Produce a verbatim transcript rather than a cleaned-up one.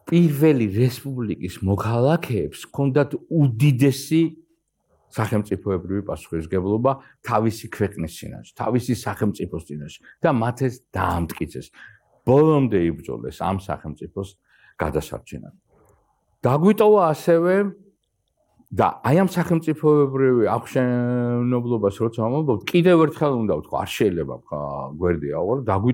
პირველი რესპუბლიკის მოქალაქეებს ჰქონდათ უდიდესი სახელმწიფოებრივი პასუხისმგებლობა თავისი ქვეყნის წინაშე, თავისი სახელმწიფოს წინაშე და მათ ეს დაამტკიცეს. ბოლომდე იბრძოლეს ამ სახელმწიფოს გადასარჩენად. დაგვიტოვა ასევე და აი ამ სახელმწიფოებრივი აღმშენებლობას როცა ვამბობთ, კიდევ ერთხელ უნდა ვთქვა, არ შეიძლება გვერდია, აღარ